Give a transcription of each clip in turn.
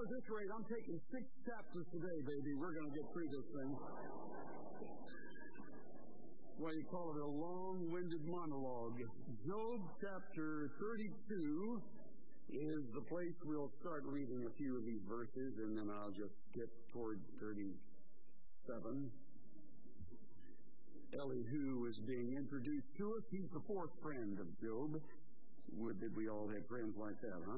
at this rate, I'm taking 6 chapters today, baby. We're going to get through this thing. That's why you call it a long-winded monologue. Job chapter 32 is the place we'll start reading a few of these verses, and then I'll just skip toward 37. Elihu is being introduced to us. He's the 4th friend of Job. Would that we all had friends like that, huh?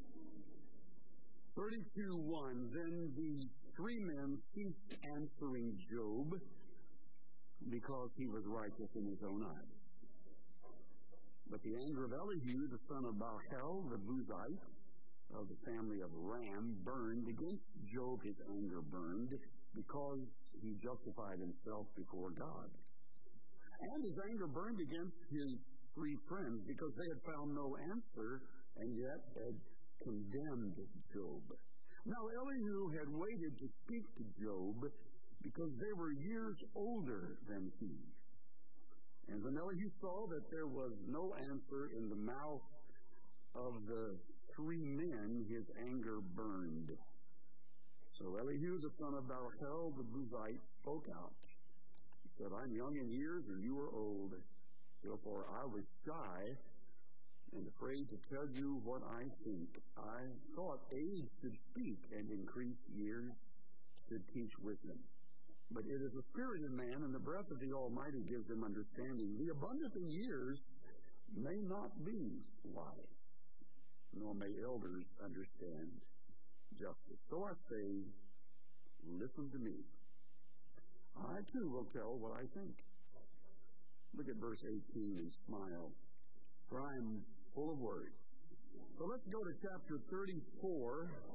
32:1. Then these 3 men ceased answering Job because he was righteous in his own eyes. But the anger of Elihu, the son of Baalhel, the Buzite, of the family of Ram, burned against Job. His anger burned because he justified himself before God. And his anger burned against his 3 friends because they had found no answer and yet had condemned Job. Now Elihu had waited to speak to Job because they were years older than he. And when Elihu saw that there was no answer in the mouth of the 3 men, his anger burned. So Elihu, the son of Baalhel, the Buzite, spoke out. He said, I'm young in years and you are old. Therefore I was shy and afraid to tell you what I think. I thought age should speak and increased years should teach wisdom. But it is the spirit of man, and the breath of the Almighty gives him understanding. The abundant in years may not be wise, nor may elders understand justice. So I say, listen to me. I too will tell what I think. Look at verse 18 and smile, for I am full of words. So let's go to chapter 34.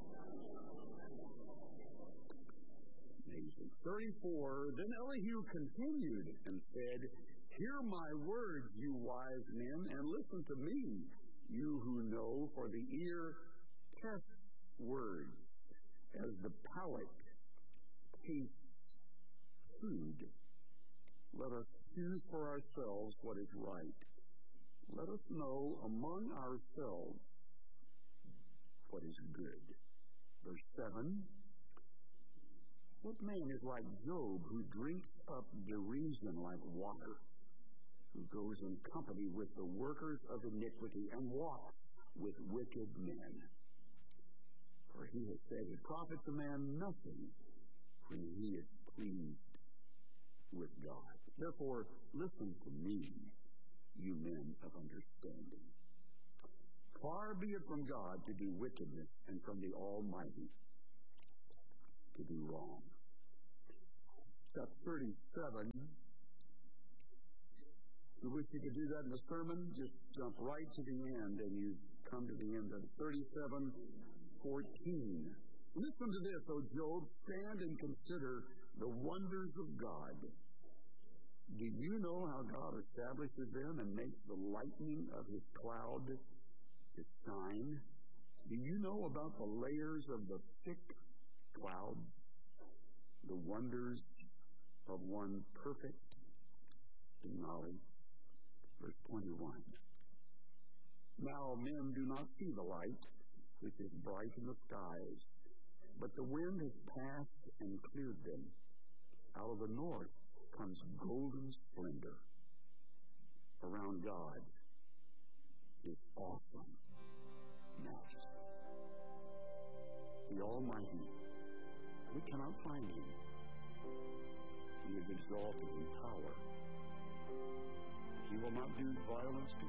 34, then Elihu continued and said, hear my words, you wise men, and listen to me, you who know, for the ear tests words, as the palate tastes food. Let us choose for ourselves what is right. Let us know among ourselves what is good. Verse 7, what man is like Job, who drinks up derision like water, who goes in company with the workers of iniquity and walks with wicked men? For he has said, it profits a man nothing when he is pleased with God. Therefore, listen to me, you men of understanding. Far be it from God to do wickedness, and from the Almighty to do wrong. Chapter 37. If you wish you could do that in the sermon, just jump right to the end, and you've come to the end of 37:14. Listen to this, O Job, stand and consider the wonders of God. Do you know how God establishes them and makes the lightning of his cloud to shine? Do you know about the layers of the thick clouds, the wonders of one perfect in knowledge? Verse 21. Now men do not see the light, which is bright in the skies, but the wind has passed and cleared them. Out of the north comes golden splendor. Around God is awesome majesty. The Almighty, we cannot find him. He is exalted in power. He will not do violence to